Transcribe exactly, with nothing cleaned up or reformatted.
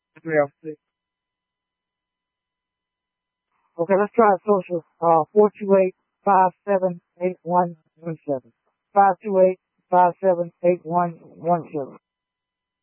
three oh six. Okay, let's try social. Uh, four two eight five seven eight one one seven. Five two eight five seven eight one one seven.